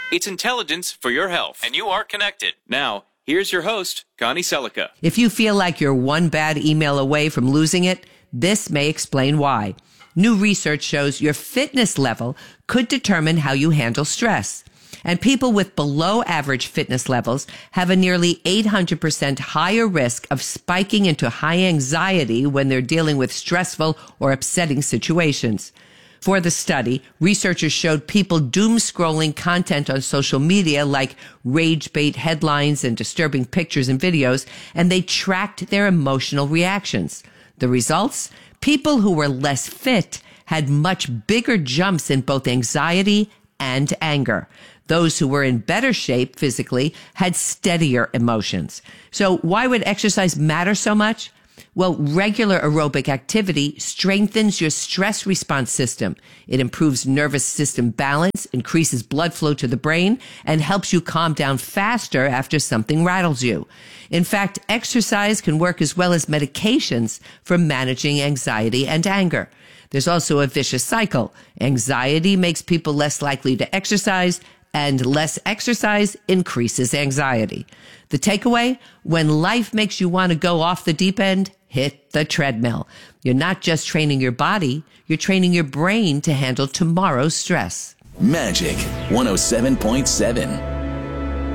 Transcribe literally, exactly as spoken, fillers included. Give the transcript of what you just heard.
It's intelligence for your health, and you are connected. Now, here's your host, Connie Selica. If you feel like you're one bad email away from losing it, this may explain why. New research shows your fitness level could determine how you handle stress. And people with below average fitness levels have a nearly eight hundred percent higher risk of spiking into high anxiety when they're dealing with stressful or upsetting situations. For the study, researchers showed people doom scrolling content on social media like rage bait headlines and disturbing pictures and videos, and they tracked their emotional reactions. The results? People who were less fit had much bigger jumps in both anxiety and anger. Those who were in better shape physically had steadier emotions. So why would exercise matter so much? Well, regular aerobic activity strengthens your stress response system. It improves nervous system balance, increases blood flow to the brain, and helps you calm down faster after something rattles you. In fact, exercise can work as well as medications for managing anxiety and anger. There's also a vicious cycle. Anxiety makes people less likely to exercise, and less exercise increases anxiety. The takeaway? When life makes you want to go off the deep end, hit the treadmill. You're not just training your body, you're training your brain to handle tomorrow's stress. Magic one oh seven point seven.